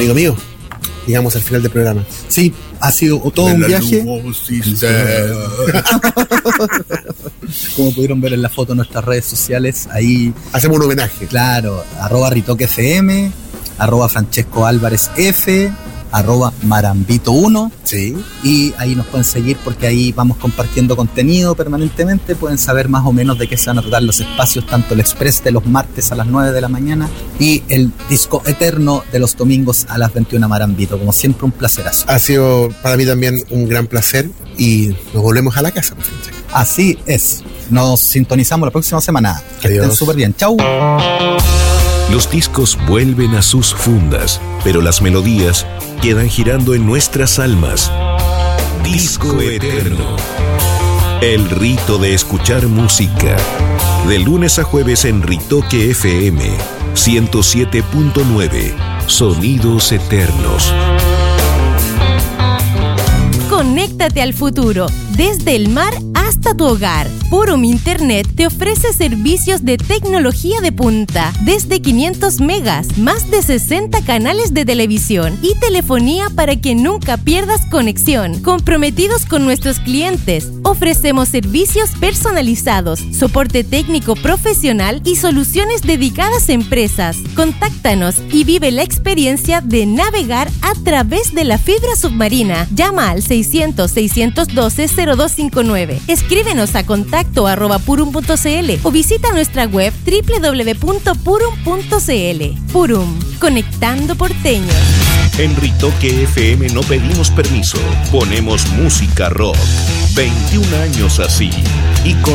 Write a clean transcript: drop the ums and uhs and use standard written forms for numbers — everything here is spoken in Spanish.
amigo mío, llegamos al final del programa. Sí, ha sido todo un viaje. Como pudieron ver en la foto en nuestras redes sociales, ahí hacemos un homenaje. Claro, @RitoqueFM, @FrancescoAlvarezF, @Marambito1. Sí. Y ahí nos pueden seguir porque ahí vamos compartiendo contenido permanentemente. Pueden saber más o menos de qué se van a tratar los espacios, tanto el Express de los martes a las 9 de la mañana y el Disco Eterno de los domingos a las 21 Marambito. Como siempre, un placerazo. Ha sido para mí también un gran placer y nos volvemos a la casa. Así es. Nos sintonizamos la próxima semana. Que Adiós. estén súper bien. Chau. Los discos vuelven a sus fundas, pero las melodías quedan girando en nuestras almas. Disco Eterno. El rito de escuchar música. De lunes a jueves en Ritoque FM 107.9. Sonidos eternos. Conéctate al futuro, desde el mar hasta tu hogar. Purum Internet te ofrece servicios de tecnología de punta, desde 500 megas, más de 60 canales de televisión y telefonía para que nunca pierdas conexión. Comprometidos con nuestros clientes, ofrecemos servicios personalizados, soporte técnico profesional y soluciones dedicadas a empresas. Contáctanos y vive la experiencia de navegar a través de la fibra submarina. Llama al 600-612-0259. Escríbenos a contacto@purum.cl o visita nuestra web www.purum.cl. Purum, conectando porteños. En Ritoque FM no pedimos permiso, ponemos música rock. 21 años así y con